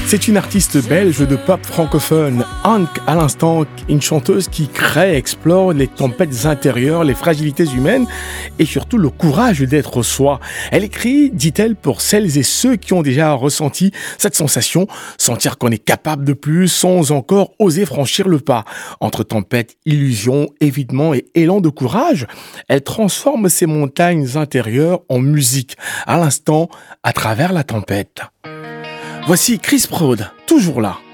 C'est une artiste belge de pop francophone, Hank à l'instant, une chanteuse qui crée, explore les tempêtes intérieures, les fragilités humaines et surtout le courage d'être soi. Elle écrit, dit-elle, pour celles et ceux qui ont déjà ressenti cette sensation, sentir qu'on est capable de plus sans encore oser franchir le pas. Entre tempête, illusion, évitement et élan de courage, elle transforme ces montagnes intérieures en musique, à l'instant, à travers la tempête. Voici Chris Proud, toujours là.